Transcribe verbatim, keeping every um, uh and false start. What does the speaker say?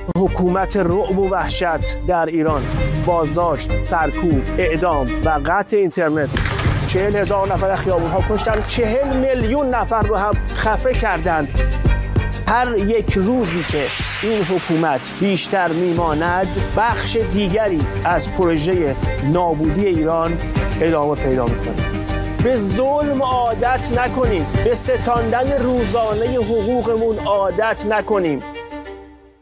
حکومت رعب و وحشت در ایران، بازداشت، سرکوب، اعدام و قطع اینترنت. چهل هزار نفر خیابون‌ها کشتن، چهل میلیون نفر رو هم خفه کردند. هر یک روزی که این حکومت بیشتر میماند، بخش دیگری از پروژه نابودی ایران ادامه پیدا میکنه. به ظلم عادت نکنیم، به ستاندن روزانه حقوقمون عادت نکنیم.